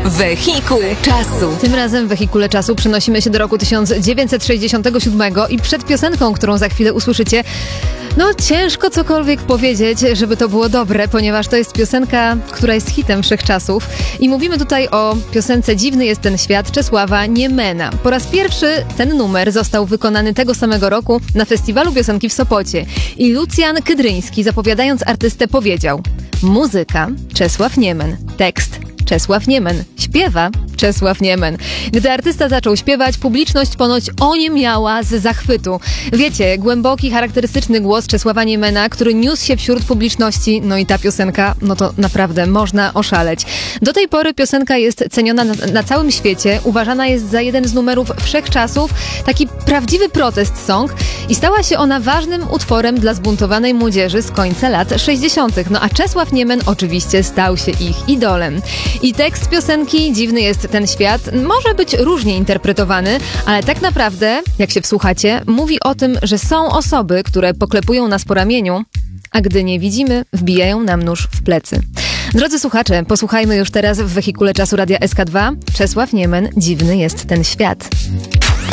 Wehikuł czasu. Tym razem w Wehikule czasu przenosimy się do roku 1967 i przed piosenką, którą za chwilę usłyszycie, ciężko cokolwiek powiedzieć, żeby to było dobre, ponieważ to jest piosenka, która jest hitem wszechczasów. I mówimy tutaj o piosence Dziwny jest ten świat Czesława Niemena. Po raz pierwszy ten numer został wykonany tego samego roku na Festiwalu Piosenki w Sopocie. I Lucjan Kydryński, zapowiadając artystę, powiedział: muzyka Czesław Niemen, tekst Czesław Niemen, śpiewa Czesław Niemen. Gdy artysta zaczął śpiewać, publiczność ponoć oniemiała z zachwytu. Wiecie, głęboki, charakterystyczny głos Czesława Niemena, który niósł się wśród publiczności, i ta piosenka, to naprawdę można oszaleć. Do tej pory piosenka jest ceniona na całym świecie, uważana jest za jeden z numerów wszechczasów, taki prawdziwy protest song i stała się ona ważnym utworem dla zbuntowanej młodzieży z końca lat 60. A Czesław Niemen oczywiście stał się ich idolem. I tekst piosenki Dziwny jest ten świat może być różnie interpretowany, ale tak naprawdę, jak się wsłuchacie, mówi o tym, że są osoby, które poklepują nas po ramieniu, a gdy nie widzimy, wbijają nam nóż w plecy. Drodzy słuchacze, posłuchajmy już teraz w Wehikule czasu Radia SK2. Czesław Niemen, Dziwny jest ten świat.